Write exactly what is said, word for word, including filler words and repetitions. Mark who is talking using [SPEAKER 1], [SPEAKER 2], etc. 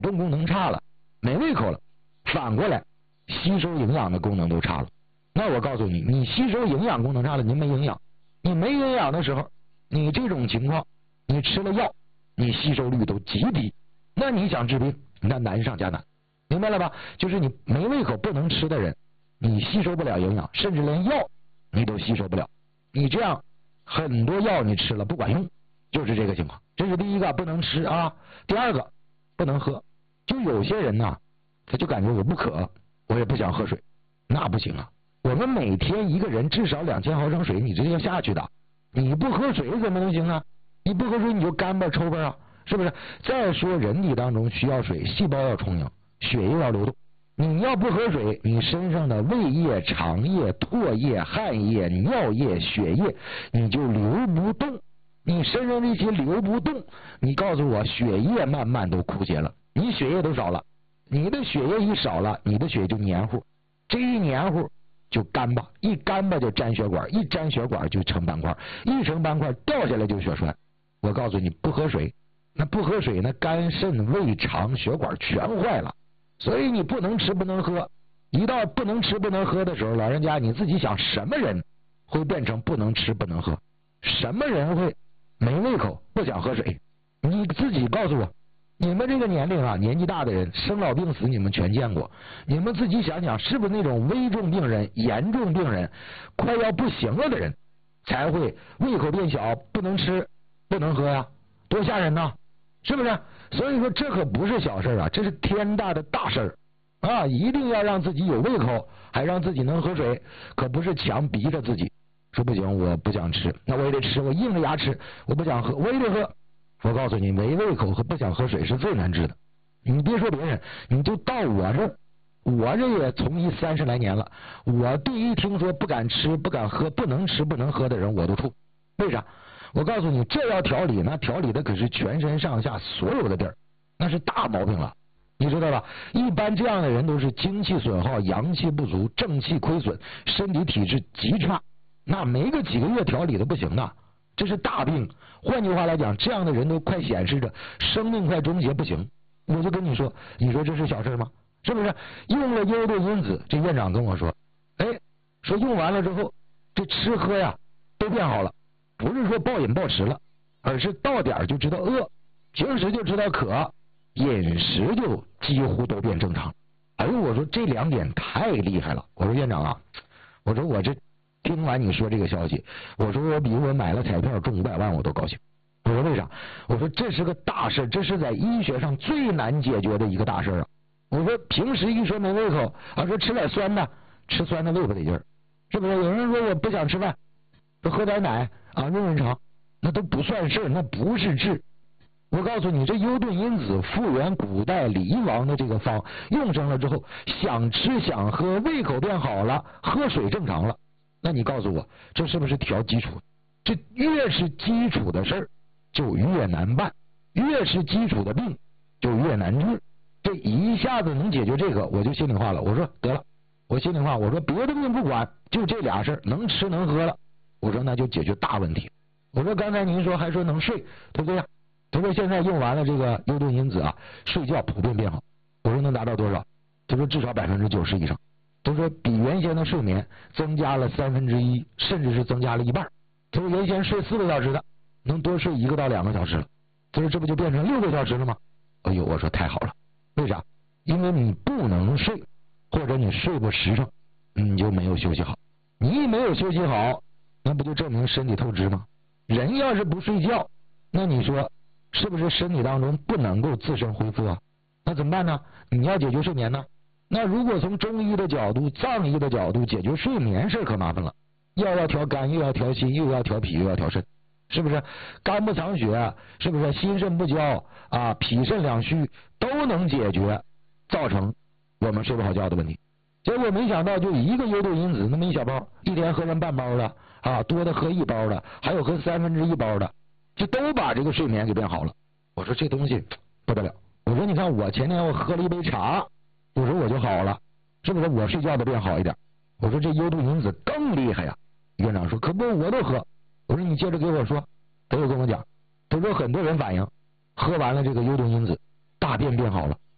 [SPEAKER 1] 动功能差了，没胃口了，反过来吸收营养的功能都差了。那我告诉你，你吸收营养功能差了，你没营养，你没营养的时候，你这种情况，你吃了药，你吸收率都极低，那你想治病，那难上加难，明白了吧？就是你没胃口不能吃的人，你吸收不了营养，甚至连药你都吸收不了，你这样很多药你吃了不管用，就是这个情况。这是第一个，不能吃啊。第二个，不能喝。就有些人呐，他就感觉我不渴，我也不想喝水，那不行啊。我们每天一个人至少两千毫升水，你这要下去的，你不喝水怎么能行啊？你不喝水你就干巴抽巴啊，是不是？再说人体当中需要水，细胞要充盈，血液要流动。你要不喝水，你身上的胃液、肠液、唾液、汗液、尿液、血液你就流不动，你身上这些流不动，你告诉我血液慢慢都枯竭了，你血液都少了，你的血液一少了，你的血就黏糊，这一黏糊就干巴，一干巴就粘血管，一粘血管就成斑块，一成斑块掉下来就血栓。我告诉你，不喝水，那不喝水那肝肾胃肠血管全坏了。所以你不能吃不能喝，一到不能吃不能喝的时候，老人家你自己想，什么人会变成不能吃不能喝？什么人会没胃口不想喝水？你自己告诉我，你们这个年龄啊，年纪大的人生老病死你们全见过，你们自己想想，是不是那种危重病人、严重病人快要不行了的人才会胃口变小，不能吃不能喝呀？多吓人呐，是不是？所以说这可不是小事啊，这是天大的大事啊！一定要让自己有胃口，还让自己能喝水，可不是强逼着自己说不行我不想吃，那我也得吃，我硬着牙吃，我不想喝我也得喝。我告诉你，没胃口和不想喝水是最难治的。你别说别人，你就到我这，我这也从医三十来年了，我第一听说不敢吃不敢喝不能吃不能喝的人我都吐。为啥？我告诉你，这要调理，那调理的可是全身上下所有的地儿，那是大毛病了，你知道吧？一般这样的人都是精气损耗，阳气不足，正气亏损，身体体质极差，那没个几个月调理的不行的，这是大病。换句话来讲，这样的人都快显示着生命快终结不行。我就跟你说，你说这是小事吗？是不是？用了优盾因子，这院长跟我说，哎，说用完了之后，这吃喝呀都变好了。不是说暴饮暴食了，而是到点就知道饿，平时就知道渴，饮食就几乎都变正常。哎呦，我说这两点太厉害了。我说院长啊，我说我这听完你说这个消息，我说我比我买了彩票中五百万我都高兴。我说为啥？我说这是个大事，这是在医学上最难解决的一个大事啊。我说平时一说没胃口啊，说吃点酸的，吃酸的胃不得劲儿，是不是？有人说我不想吃饭，说喝点奶啊润润肠，那都不算事，那不是治。我告诉你，这优盾因子复原古代李王的这个方，用上了之后，想吃想喝，胃口变好了，喝水正常了。那你告诉我，这是不是调基础？这越是基础的事儿，就越难办；越是基础的病，就越难治。这一下子能解决这个，我就心里话了。我说得了，我心里话，我说别的病不管，就这俩事儿，能吃能喝了。我说那就解决大问题。我说刚才您说还说能睡，对不对呀？他说现在用完了这个优盾因子啊，睡觉普遍变好。我说能达到多少？他说至少百分之九十以上。他说比原先的睡眠增加了三分之一，甚至是增加了一半。他说原先睡四个小时的，能多睡一个到两个小时了。他说这不就变成六个小时了吗？哎呦，我说太好了。为啥？因为你不能睡，或者你睡不实诚，你就没有休息好。你一没有休息好，那不就证明身体透支吗？人要是不睡觉，那你说是不是身体当中不能够自身恢复啊？那怎么办呢？你要解决睡眠呢？那如果从中医的角度、藏医的角度解决睡眠事可麻烦了，药要调肝，又要调心，又要调脾，又要调肾，是不是？肝不藏血，是不是？心肾不交啊，脾肾两虚都能解决，造成我们睡不好觉的问题。结果没想到，就一个优盾因子那么一小包，一天喝上半包的啊，多的喝一包的，还有喝三分之一包的，就都把这个睡眠给变好了。我说这东西不得了。我说你看我前天我喝了一杯茶，我说我就好了，是不是？我睡觉都变好一点。我说这优盾因子更厉害呀。院长说可不我都喝。我说你接着给我说。他又跟我讲，他说很多人反映喝完了这个优盾因子大便变好了，